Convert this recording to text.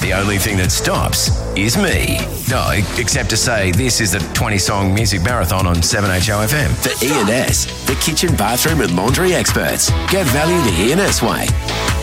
The only thing that stops is me. No, except to say this is the 20-song music marathon on 7HOFM. The E&S, the kitchen, bathroom and laundry experts. Get value the E&S way.